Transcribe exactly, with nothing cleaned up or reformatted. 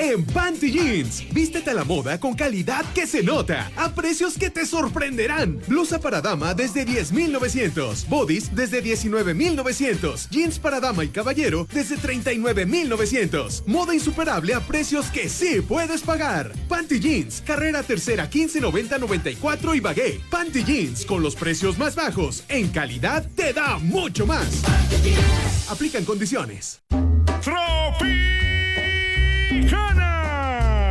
en Panty Jeans. Vístete a la moda con calidad que se nota, a precios que te sorprenderán. Blusa para dama desde diez mil novecientos, bodies desde diecinueve mil novecientos, jeans para dama y caballero desde treinta y nueve mil novecientos. Moda insuperable a precios que sí puedes pagar. Panty Jeans, carrera tercera quince noventa noventa y cuatro y Bagué. Panty Jeans, con los precios más bajos, en calidad te da mucho más. Aplican condiciones.